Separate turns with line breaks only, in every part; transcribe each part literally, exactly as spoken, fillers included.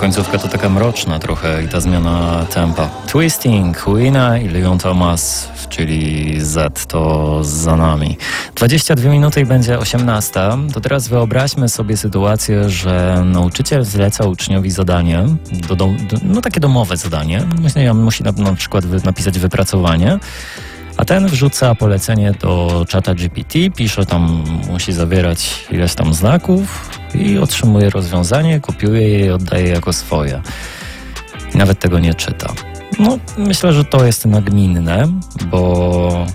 końcówka to taka mroczna trochę i ta zmiana tempa. Twisting, Wina i Leon Thomas, czyli Z, to za nami. dwadzieścia dwie minuty i będzie osiemnasta. To teraz wyobraźmy sobie sytuację, że nauczyciel zleca uczniowi zadanie, do, do, no takie domowe zadanie. Myślę, musi na, na przykład wy, napisać wypracowanie. A ten wrzuca polecenie do czata G P T, pisze tam, musi zawierać ileś tam znaków i otrzymuje rozwiązanie, kopiuje je i oddaje jako swoje. I nawet tego nie czyta. No, myślę, że to jest nagminne, bo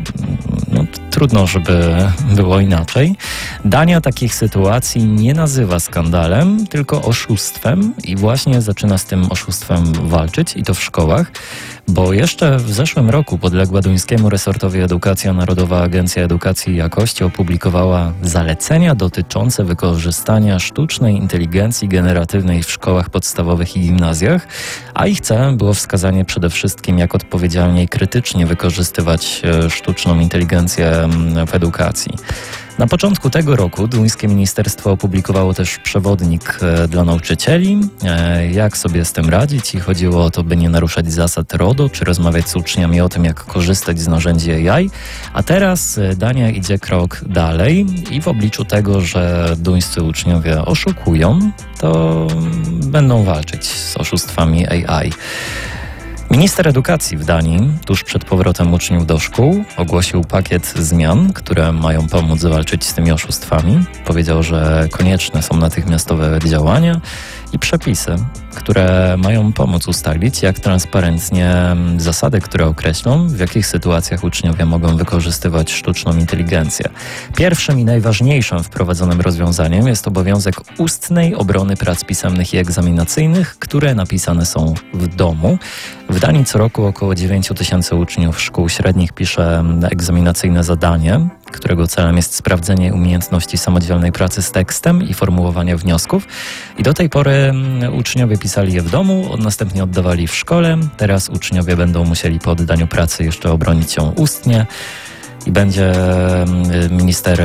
no, trudno, żeby było inaczej. Dania takich sytuacji nie nazywa skandalem, tylko oszustwem i właśnie zaczyna z tym oszustwem walczyć i to w szkołach, bo jeszcze w zeszłym roku podległa duńskiemu resortowi Edukacja Narodowa Agencja Edukacji i Jakości opublikowała zalecenia dotyczące wykorzystania sztucznej inteligencji generatywnej w szkołach podstawowych i gimnazjach, a ich celem było wskazanie przede wszystkim, jak odpowiedzialnie i krytycznie wykorzystywać sztuczną inteligencję w edukacji. Na początku tego roku duńskie ministerstwo opublikowało też przewodnik dla nauczycieli, jak sobie z tym radzić i chodziło o to, by nie naruszać zasad RODO, czy rozmawiać z uczniami o tym, jak korzystać z narzędzi A I. A teraz Dania idzie krok dalej i w obliczu tego, że duńscy uczniowie oszukują, to będą walczyć z oszustwami A I. Minister edukacji w Danii tuż przed powrotem uczniów do szkół ogłosił pakiet zmian, które mają pomóc walczyć z tymi oszustwami. Powiedział, że konieczne są natychmiastowe działania i przepisy, które mają pomóc ustalić, jak transparentnie zasady, które określą, w jakich sytuacjach uczniowie mogą wykorzystywać sztuczną inteligencję. Pierwszym i najważniejszym wprowadzonym rozwiązaniem jest obowiązek ustnej obrony prac pisemnych i egzaminacyjnych, które napisane są w domu. W Danii co roku około dziewięć tysięcy uczniów szkół średnich pisze egzaminacyjne zadanie, którego celem jest sprawdzenie umiejętności samodzielnej pracy z tekstem i formułowania wniosków. I do tej pory uczniowie pisali je w domu, następnie oddawali w szkole. Teraz uczniowie będą musieli po oddaniu pracy jeszcze obronić ją ustnie i będzie minister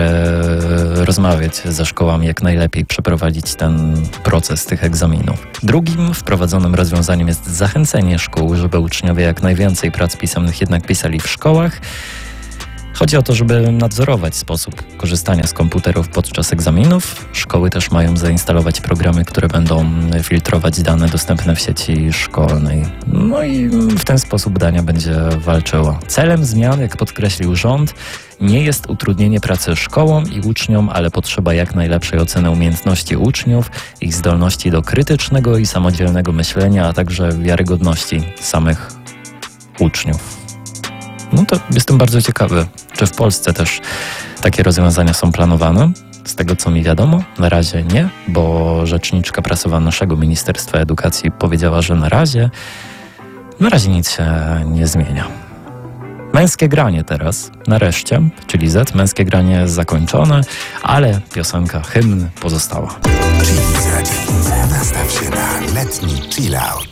rozmawiać ze szkołami, jak najlepiej przeprowadzić ten proces tych egzaminów. Drugim wprowadzonym rozwiązaniem jest zachęcenie szkół, żeby uczniowie jak najwięcej prac pisemnych jednak pisali w szkołach. Chodzi o to, żeby nadzorować sposób korzystania z komputerów podczas egzaminów. Szkoły też mają zainstalować programy, które będą filtrować dane dostępne w sieci szkolnej. No i w ten sposób Dania będzie walczyła. Celem zmian, jak podkreślił rząd, nie jest utrudnienie pracy szkołom i uczniom, ale potrzeba jak najlepszej oceny umiejętności uczniów, ich zdolności do krytycznego i samodzielnego myślenia, a także wiarygodności samych uczniów. No to jestem bardzo ciekawy, czy w Polsce też takie rozwiązania są planowane. Z tego, co mi wiadomo, na razie nie, bo rzeczniczka prasowa naszego Ministerstwa Edukacji powiedziała, że na razie, na razie nic się nie zmienia. Męskie granie teraz, nareszcie, czyli Z. Męskie granie zakończone, ale piosenka, hymn pozostała.
Chili Z. Nastaw się na letni chill out.